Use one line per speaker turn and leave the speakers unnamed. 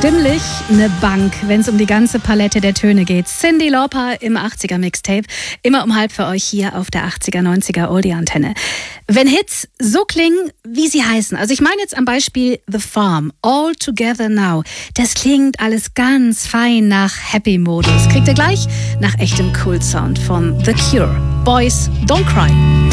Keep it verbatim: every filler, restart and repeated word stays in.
Stimmlich eine Bank, wenn es um die ganze Palette der Töne geht. Cyndi Lauper im achtziger-Mixtape. Immer um halb für euch hier auf der achtziger-neunziger Oldie-Antenne. Wenn Hits so klingen, wie sie heißen. Also ich meine jetzt am Beispiel The Farm, All Together Now. Das klingt alles ganz fein nach Happy-Modus. Kriegt ihr gleich nach echtem Cool-Sound von The Cure. Boys, Don't Cry.